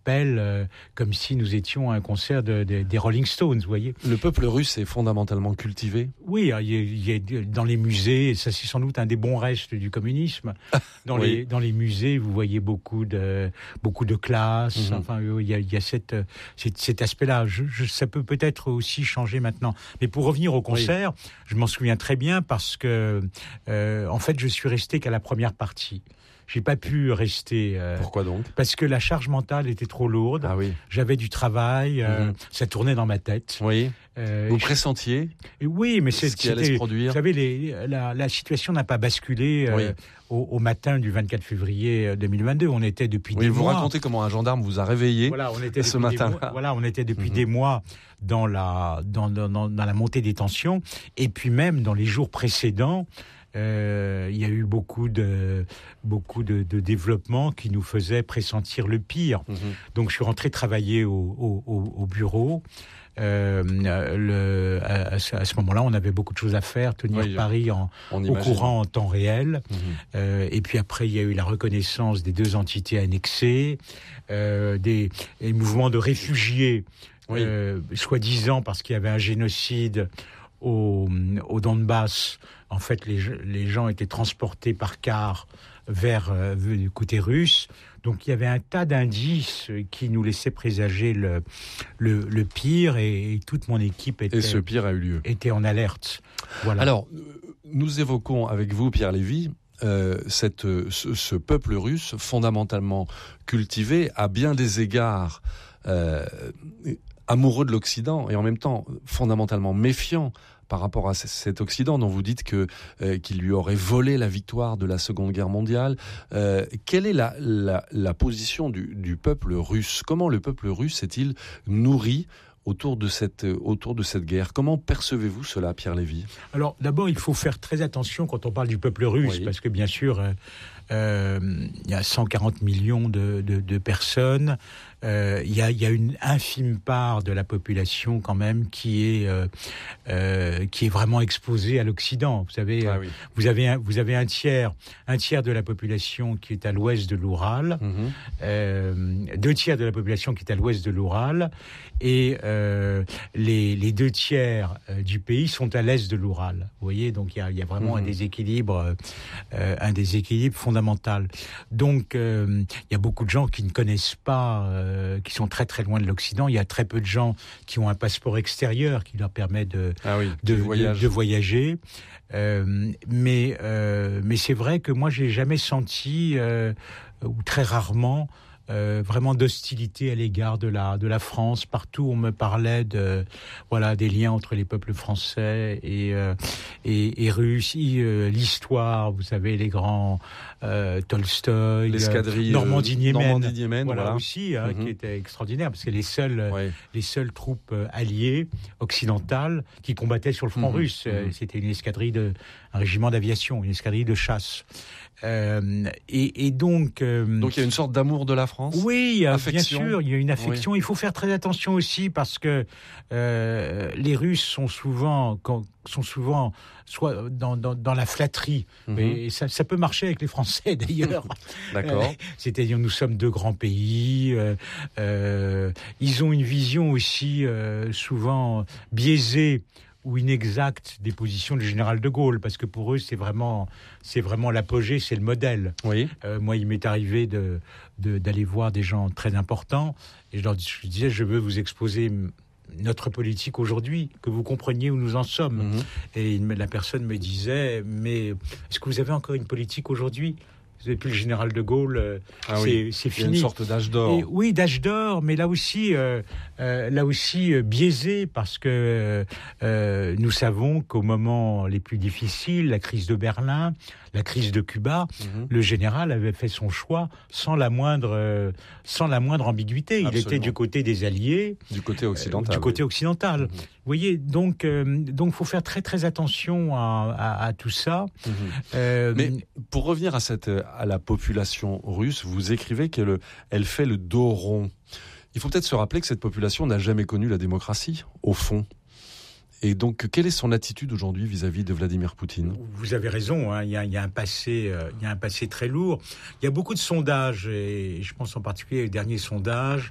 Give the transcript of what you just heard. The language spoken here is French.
rappelle comme si nous étions à un concert des Rolling Stones, vous voyez. Le peuple russe est fondamentalement cultivé. Oui, il y a dans les musées, et ça c'est sans doute un des bons restes du communisme. Dans les musées, vous voyez beaucoup de classes. Enfin, il y a cet aspect-là. Ça peut-être aussi changer maintenant. Mais pour revenir au concert, je m'en souviens très bien parce que en fait, je suis resté qu'à la première partie. J'ai pas pu rester. Pourquoi donc ? Parce que la charge mentale était trop lourde. Ah oui. J'avais du travail, ça tournait dans ma tête. Oui. Vous pressentiez ? Oui, mais ce qui allait se produire. Vous savez, la situation n'a pas basculé au matin du 24 février 2022. On était depuis des mois. Vous racontez comment un gendarme vous a réveillé ce matin-là. On était depuis des mois dans la montée des tensions, et puis même dans les jours précédents. Il y a eu beaucoup de développements qui nous faisaient pressentir le pire. Donc je suis rentré travailler au bureau. À ce moment-là, on avait beaucoup de choses à faire, tenir Paris au courant en temps réel. Et puis après, il y a eu la reconnaissance des 2 entités annexées, des mouvements de réfugiés, soi-disant parce qu'il y avait un génocide au Donbass. En fait, les gens étaient transportés par car vers du côté russe. Donc, il y avait un tas d'indices qui nous laissaient présager le pire, et toute mon équipe et ce pire a eu lieu. Était en alerte. Voilà. Alors, nous évoquons avec vous, Pierre Lévy, ce peuple russe fondamentalement cultivé, à bien des égards amoureux de l'Occident et en même temps fondamentalement méfiant par rapport à cet Occident dont vous dites qu'il lui aurait volé la victoire de la Seconde Guerre mondiale. Quelle est la position du peuple russe ? Comment le peuple russe est-il nourri autour de cette guerre ? Comment percevez-vous cela, Pierre Lévy ? Alors, d'abord, il faut faire très attention quand on parle du peuple russe, parce que bien sûr, il y a 140 millions de personnes. Il y a une infime part de la population quand même qui est vraiment exposée à l'Occident. Vous savez, vous avez un tiers de la population qui est à l'ouest de l'Oural, 2 tiers de la population qui est à l'ouest de l'Oural, et les 2 tiers du pays sont à l'est de l'Oural. Vous voyez, donc il y a vraiment un déséquilibre fondamental. Donc il y a beaucoup de gens qui ne connaissent pas, qui sont très très loin de l'Occident. Il y a très peu de gens qui ont un passeport extérieur qui leur permet de voyager. Mais c'est vrai que moi j'ai jamais senti, ou très rarement, vraiment d'hostilité à l'égard de la France. Partout on me parlait des liens entre les peuples français et russes, l'histoire, vous savez, les grands Tolstoï, l'escadrille Normandie-Niemen, aussi, qui était extraordinaire, parce que les seules troupes alliées occidentales qui combattaient sur le front russe, c'était une escadrille un régiment d'aviation, une escadrille de chasse. Et donc il y a une sorte d'amour de la France. Oui, bien sûr, il y a une affection. Il faut faire très attention aussi parce que les Russes sont souvent soit dans la flatterie, et ça peut marcher avec les Français d'ailleurs. D'accord. C'est-à-dire, nous sommes 2 grands pays. Ils ont une vision aussi souvent biaisée ou inexacte des positions du général de Gaulle, parce que pour eux c'est vraiment l'apogée, c'est le modèle. Moi, il m'est arrivé d'aller voir des gens très importants et je leur disais, je veux vous exposer notre politique aujourd'hui, que vous compreniez où nous en sommes. Et la personne me disait, mais est-ce que vous avez encore une politique aujourd'hui ? Depuis le général de Gaulle, c'est fini. Il y a une sorte d'âge d'or. Oui, d'âge d'or, mais là aussi biaisé, parce que nous savons qu'au moment les plus difficiles, la crise de Berlin, la crise de Cuba, le général avait fait son choix sans la moindre ambiguïté. Absolument. Il était du côté des Alliés, du côté occidental. Vous voyez, donc faut faire très très attention à tout ça. Mais pour revenir à la population russe, vous écrivez qu'elle fait le dos rond. Il faut peut-être se rappeler que cette population n'a jamais connu la démocratie, au fond. Et donc, quelle est son attitude aujourd'hui vis-à-vis de Vladimir Poutine ? Vous avez raison, il y a un passé très lourd. Il y a beaucoup de sondages, et je pense en particulier au dernier sondage